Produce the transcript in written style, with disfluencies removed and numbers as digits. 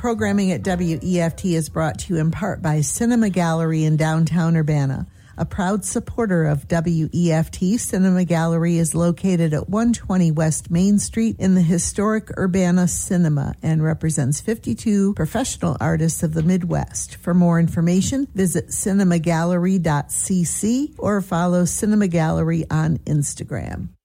Programming at WEFT is brought to you in part by Cinema Gallery in downtown Urbana. A proud supporter of WEFT, Cinema Gallery is located at 120 West Main Street in the historic Urbana Cinema and represents 52 professional artists of the Midwest. For more information, visit cinemagallery.cc or follow Cinema Gallery on Instagram.